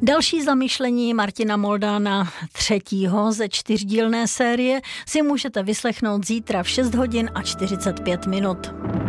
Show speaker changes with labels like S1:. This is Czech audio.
S1: Další zamyšlení Martina Moldána, třetího ze čtyřdílné série, si můžete vyslechnout zítra v 6 hodin a 45 minut.